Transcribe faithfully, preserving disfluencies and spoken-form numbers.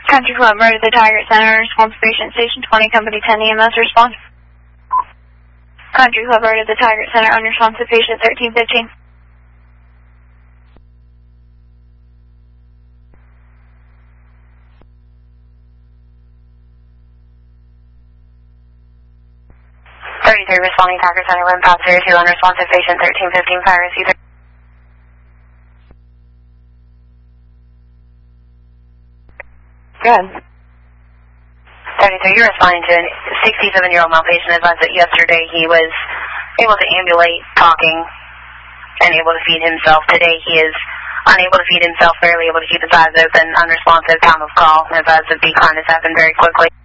Country Club Road at the Tigert Center, response patient station twenty, company ten E M S response. Country Club Road at the Tigert Center, unresponsive patient thirteen fifteen. thirty-three responding Tigert Center, one five zero two, unresponsive patient thirteen fifteen, fire receiver. Good. thirty-three, you're responding to a sixty-seven-year-old male patient advised that yesterday he was able to ambulate, talking, and able to feed himself. Today he is unable to feed himself, barely able to keep his eyes open, unresponsive, time of call, advised that decline has happened very quickly.